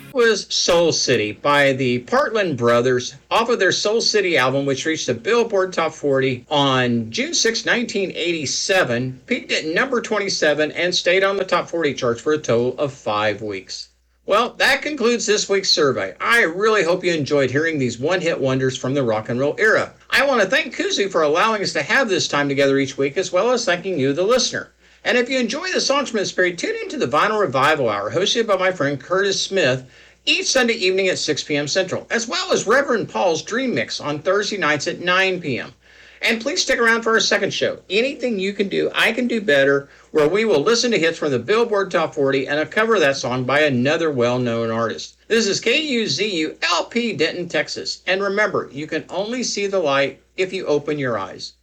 Was Soul City by the Partland Brothers off of their Soul City album, which reached the Billboard Top 40 on June 6, 1987, peaked at number 27, and stayed on the top 40 charts for a total of 5 weeks. Well, that concludes this week's survey. I really hope you enjoyed hearing these one-hit wonders from the rock and roll era. I want to thank Kuzi for allowing us to have this time together each week, as well as thanking you, the listener. And if you enjoy the songs from this period, tune into the Vinyl Revival Hour, hosted by my friend Curtis Smith, each Sunday evening at 6 p.m. Central, as well as Reverend Paul's Dream Mix on Thursday nights at 9 p.m. And please stick around for our second show, Anything You Can Do, I Can Do Better, where we will listen to hits from the Billboard Top 40 and a cover of that song by another well-known artist. This is KUZU LP Denton, Texas. And remember, you can only see the light if you open your eyes.